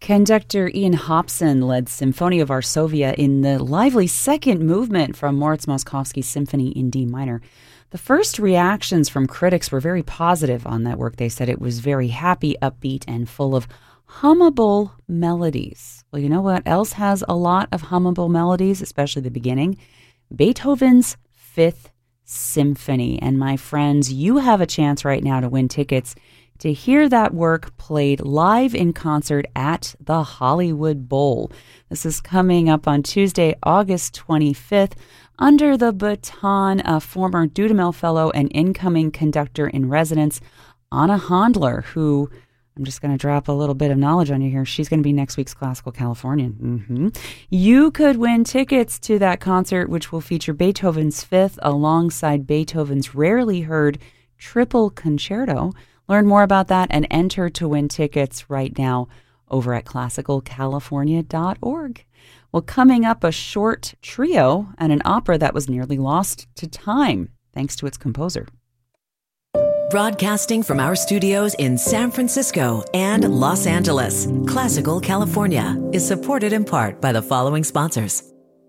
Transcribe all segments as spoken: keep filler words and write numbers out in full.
Conductor Ian Hobson led Symphony of Varsovia in the lively second movement from Moritz Moszkowski's Symphony in D minor. The first reactions from critics were very positive on that work. They said it was very happy, upbeat, and full of hummable melodies. Well, you know what else has a lot of hummable melodies, especially the beginning? Beethoven's Fifth Symphony. And my friends, you have a chance right now to win tickets to hear that work played live in concert at the Hollywood Bowl. This is coming up on Tuesday, August twenty-fifth, under the baton of former Dudamel Fellow and incoming conductor in residence, Anna Handler, who, I'm just going to drop a little bit of knowledge on you here. She's going to be next week's Classical Californian. Mm-hmm. You could win tickets to that concert, which will feature Beethoven's Fifth alongside Beethoven's rarely heard Triple Concerto. Learn more about that and enter to win tickets right now over at classical california dot org. Well, coming up, a short trio and an opera that was nearly lost to time, thanks to its composer. Broadcasting from our studios in San Francisco and Los Angeles, Classical California is supported in part by the following sponsors.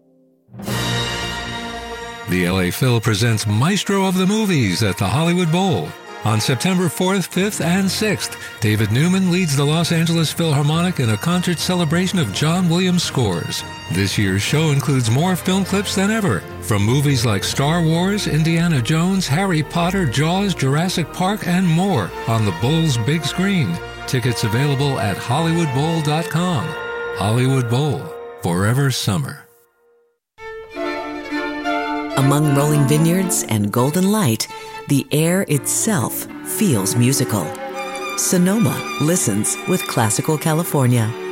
The L A Phil presents Maestro of the Movies at the Hollywood Bowl. On September fourth, fifth, and sixth, David Newman leads the Los Angeles Philharmonic in a concert celebration of John Williams scores. This year's show includes more film clips than ever, from movies like Star Wars, Indiana Jones, Harry Potter, Jaws, Jurassic Park, and more on the Bowl's big screen. Tickets available at hollywood bowl dot com. Hollywood Bowl, forever summer. Among rolling vineyards and golden light, the air itself feels musical. Sonoma listens with Classical California.